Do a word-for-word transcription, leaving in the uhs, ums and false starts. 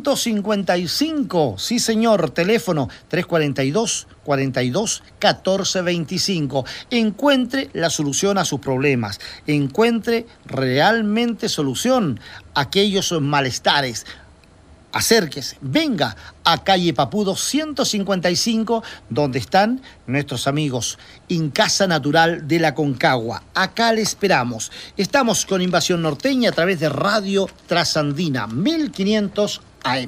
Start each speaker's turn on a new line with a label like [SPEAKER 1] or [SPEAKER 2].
[SPEAKER 1] ciento cincuenta y cinco, sí señor, teléfono tres cuarenta y dos, cuarenta y dos, catorce veinticinco. Encuentre la solución a sus problemas, encuentre realmente solución a aquellos malestares. Acérquese, venga a calle Papudo ciento cincuenta y cinco, donde están nuestros amigos en Casa Natural de la Concagua. Acá le esperamos. Estamos con Invasión Norteña a través de Radio Trasandina, mil quinientos